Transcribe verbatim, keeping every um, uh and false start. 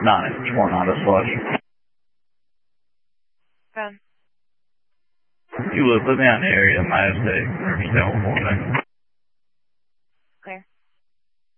nine, four nine to slush. Ben. You live in the area, my estate. There's no more than